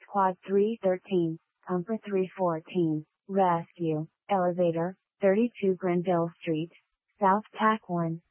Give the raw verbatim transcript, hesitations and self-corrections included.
Quad three thirteen, Pumper three fourteen, Rescue, Elevator, thirty-two Grenville Street, South Tack one.